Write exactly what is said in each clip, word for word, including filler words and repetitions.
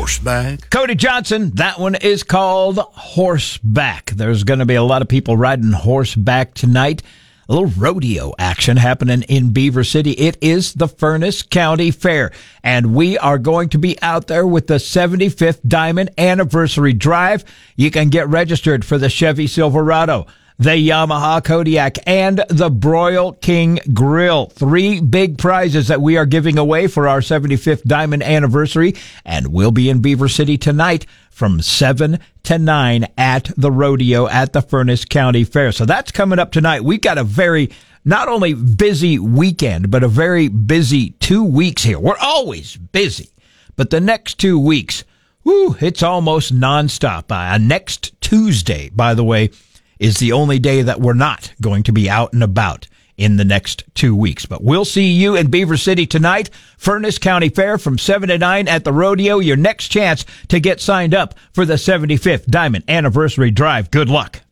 Horseback. Cody Johnson, that one is called Horseback. There's going to be a lot of people riding horseback tonight. A little rodeo action happening in Beaver City. It is the Furnace County Fair, and we are going to be out there with the seventy-fifth Diamond Anniversary Drive. You can get registered for the Chevy Silverado, the Yamaha Kodiak, and the Broil King Grill. Three big prizes that we are giving away for our seventy-fifth Diamond Anniversary, and we'll be in Beaver City tonight from seven to nine at the rodeo at the Furnace County Fair. So that's coming up tonight. We've got a very, not only busy weekend, but a very busy two weeks here. We're always busy, but the next two weeks, whoo, it's almost nonstop. Uh, next Tuesday, by the way, is the only day that we're not going to be out and about in the next two weeks. But we'll see you in Beaver City tonight, Furnace County Fair from seven to nine at the rodeo. Your next chance to get signed up for the seventy-fifth Diamond Anniversary Drive. Good luck.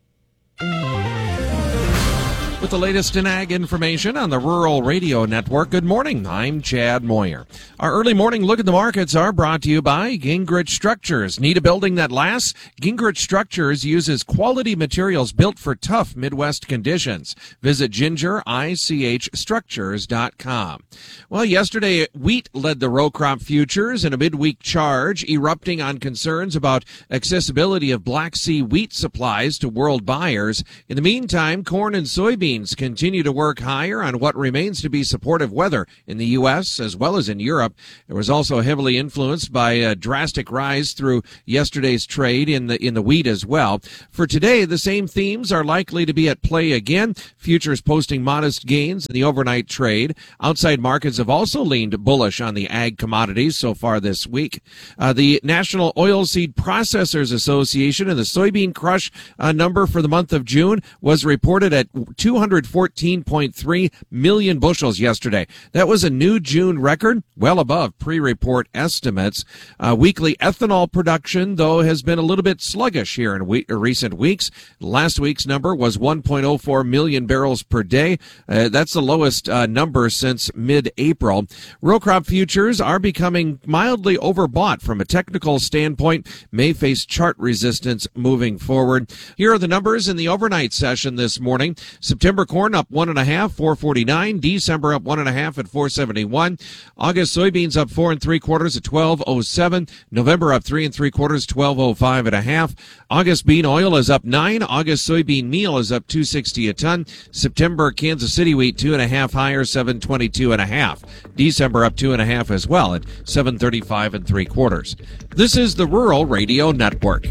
With the latest in ag information on the Rural Radio Network, good morning. I'm Chad Moyer. Our early morning look at the markets are brought to you by Gingrich Structures. Need a building that lasts? Gingrich Structures uses quality materials built for tough Midwest conditions. Visit ginger ich structures dot com. Well, yesterday, wheat led the row crop futures in a midweek charge, erupting on concerns about accessibility of Black Sea wheat supplies to world buyers. In the meantime, corn and soybeans continue to work higher on what remains to be supportive weather in the U S as well as in Europe. It was also heavily influenced by a drastic rise through yesterday's trade in the in the wheat as well. For today, the same themes are likely to be at play again. Futures posting modest gains in the overnight trade. Outside markets have also leaned bullish on the ag commodities so far this week. Uh, the National Oilseed Processors Association and the soybean crush uh, number for the month of June was reported at two hundred fourteen point three million bushels yesterday. That was a new June record, well above pre-report estimates. Uh, weekly ethanol production, though, has been a little bit sluggish here in we- recent weeks. Last week's number was one point oh four million barrels per day. Uh, that's the lowest uh, number since mid-April. Row crop futures are becoming mildly overbought from a technical standpoint, may face chart resistance moving forward. Here are the numbers in the overnight session this morning. September corn up one and a half, four forty-nine. December up one and a half at four seventy-one. August soybeans up four and three quarters at twelve oh seven. November up three and three quarters, twelve oh five and a half. August bean oil is up nine. August soybean meal is up two sixty a ton. September Kansas City wheat two and a half higher, seven twenty-two and a half. December up two and a half as well at seven thirty-five and three quarters. This is the Rural Radio Network.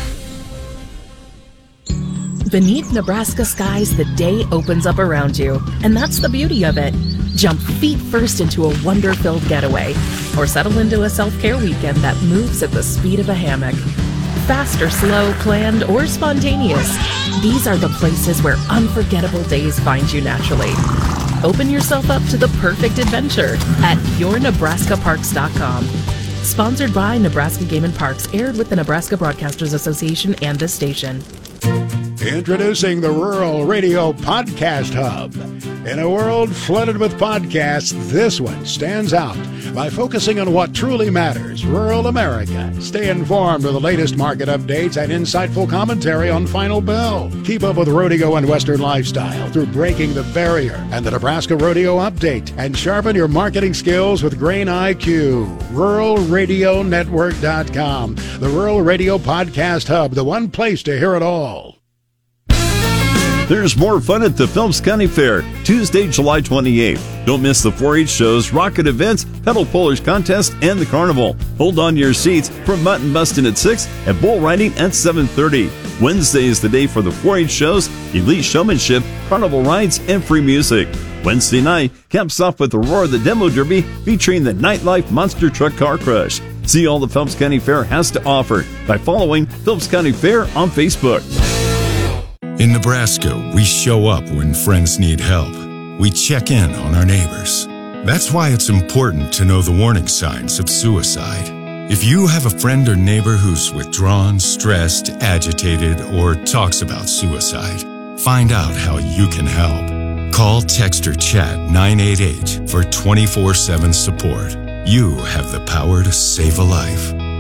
Beneath Nebraska skies, the day opens up around you. And that's the beauty of it. Jump feet first into a wonder-filled getaway, or settle into a self-care weekend that moves at the speed of a hammock. Fast or slow, planned or spontaneous, these are the places where unforgettable days find you naturally. Open yourself up to the perfect adventure at your nebraska parks dot com. Sponsored by Nebraska Game and Parks, aired with the Nebraska Broadcasters Association and this station. Introducing the Rural Radio Podcast Hub. In a world flooded with podcasts, this one stands out by focusing on what truly matters, rural America. Stay informed with the latest market updates and insightful commentary on Final Bell. Keep up with rodeo and Western lifestyle through Breaking the Barrier and the Nebraska Rodeo Update. And sharpen your marketing skills with Grain I Q. rural radio network dot com. The Rural Radio Podcast Hub, the one place to hear it all. There's more fun at the Phelps County Fair, Tuesday, July twenty-eighth. Don't miss the four H shows, rocket events, pedal pullers contest, and the carnival. Hold on to your seats for mutton busting at six and bull riding at seven thirty. Wednesday is the day for the four H shows, elite showmanship, carnival rides, and free music. Wednesday night caps off with the Roar of the Demo Derby featuring the Nightlife Monster Truck Car Crush. See all the Phelps County Fair has to offer by following Phelps County Fair on Facebook. In Nebraska, we show up when friends need help. We check in on our neighbors. That's why it's important to know the warning signs of suicide. If you have a friend or neighbor who's withdrawn, stressed, agitated, or talks about suicide, find out how you can help. Call, text, or chat nine eight eight for twenty-four seven support. You have the power to save a life.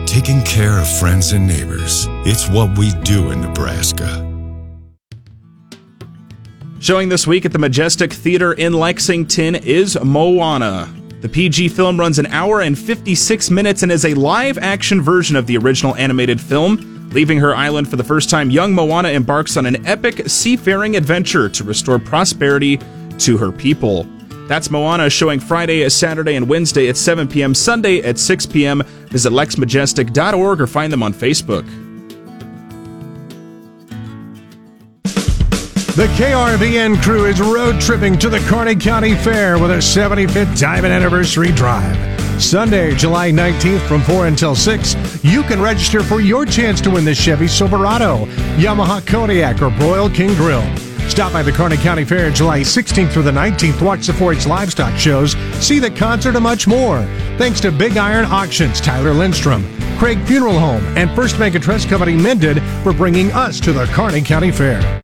taking care of friends and neighbors. It's what we do in Nebraska. Showing this week at the Majestic Theater in Lexington is Moana. The P G film runs an hour and fifty-six minutes and is a live-action version of the original animated film. Leaving her island for the first time, young Moana embarks on an epic seafaring adventure to restore prosperity to her people. That's Moana, showing Friday, Saturday, and Wednesday at seven p.m., Sunday at six p.m. Visit lex majestic dot org or find them on Facebook. The K R V N crew is road tripping to the Kearney County Fair with a seventy-fifth Diamond Anniversary Drive. Sunday, July nineteenth from four until six, you can register for your chance to win the Chevy Silverado, Yamaha Kodiak, or Broil King Grill. Stop by the Kearney County Fair July sixteenth through the nineteenth. Watch the four H livestock shows, see the concert, and much more. Thanks to Big Iron Auctions, Tyler Lindstrom, Craig Funeral Home, and First Bank and Trust Company Mended for bringing us to the Kearney County Fair.